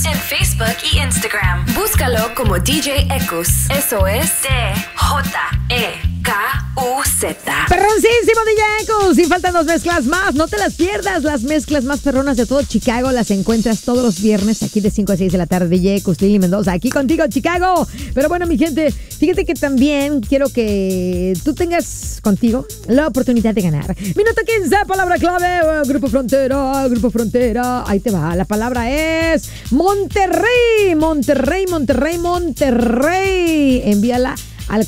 en Facebook y Instagram. Búscalo como DJ Ekus. Eso es DJEKUZ. Perroncísimo DJ Ekus. Y faltan 2 mezclas más. No te las pierdas. Las mezclas más perronas de todo Chicago las encuentras todos los viernes aquí de 5 a 6 de la tarde. DJ Ekus, Lili Mendoza, aquí contigo, Chicago. Pero bueno, mi gente, fíjate que también quiero que tú tengas contigo la oportunidad de ganar. Minuto 15, palabra clave. Grupo Frontera, Grupo Frontera. Ahí te va. La palabra es Monterrey. Monterrey, Monterrey, Monterrey. Envíala al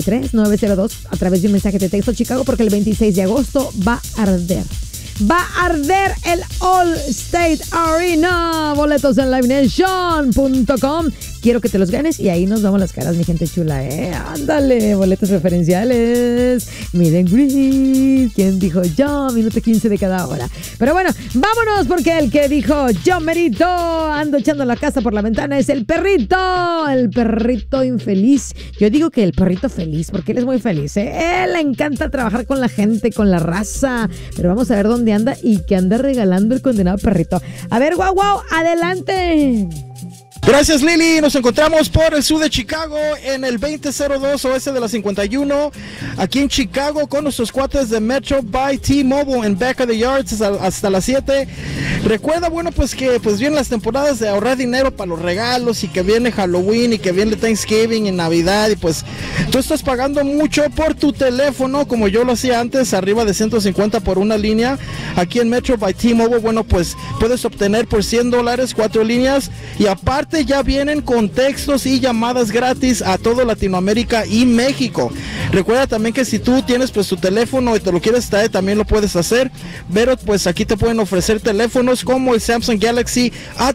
43902 a través de un mensaje de texto, Chicago, porque el 26 de agosto va a arder. Va a arder el All State Arena. Boletos en livenation.com. Quiero que te los ganes y ahí nos damos las caras, mi gente chula, Ándale, boletos preferenciales. Miren, greet. ¿Quién dijo yo? Minuto 15 de cada hora. Pero bueno, vámonos porque el que dijo yo merito, ando echando la casa por la ventana, es el perrito. El perrito infeliz. Yo digo que el perrito feliz porque él es muy feliz, Él le encanta trabajar con la gente, con la raza. Pero vamos a ver dónde anda y que anda regalando el condenado perrito. A ver, guau, adelante. Gracias, Lili. Nos encontramos por el sur de Chicago en el 2002 oeste de la 51, aquí en Chicago con nuestros cuates de Metro by T-Mobile en Back of the Yards hasta las 7. Recuerda, bueno, pues que vienen las temporadas de ahorrar dinero para los regalos y que viene Halloween y que viene Thanksgiving y Navidad y pues tú estás pagando mucho por tu teléfono como yo lo hacía antes, arriba de 150 por una línea. Aquí en Metro by T-Mobile, bueno, pues puedes obtener por $100 4 líneas y aparte ya vienen con textos y llamadas gratis a todo Latinoamérica y México. Recuerda también que si tú tienes pues tu teléfono y te lo quieres traer, también lo puedes hacer, pero pues aquí te pueden ofrecer teléfonos como el Samsung Galaxy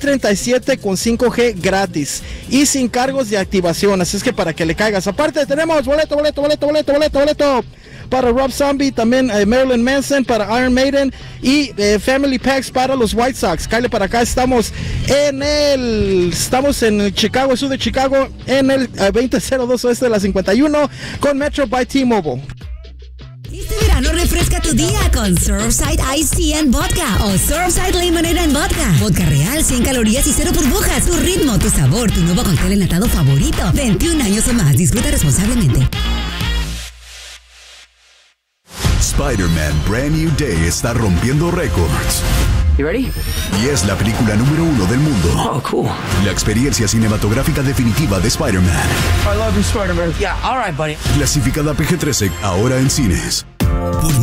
A37 con 5G gratis y sin cargos de activación, así es que para que le caigas. Aparte tenemos boleto para Rob Zombie, también Marilyn Manson para Iron Maiden y Family Packs para los White Sox. Cállate para acá, estamos en el Chicago, sur de Chicago, en el 2002 oeste de la 51 con Metro by T-Mobile. Este verano refresca tu día con Surfside Iced Tea and Vodka o Surfside Lemonade and Vodka. Vodka real, 100 calorías y 0 burbujas. Tu ritmo, tu sabor, tu nuevo cóctel enlatado favorito. 21 años o más. Disfruta responsablemente. Spider-Man Brand New Day está rompiendo récords. You ready? Y es la película número 1 del mundo. Oh, cool. La experiencia cinematográfica definitiva de Spider-Man. I love you, Spider-Man. Yeah, all right, buddy. Clasificada PG-13, ahora en cines.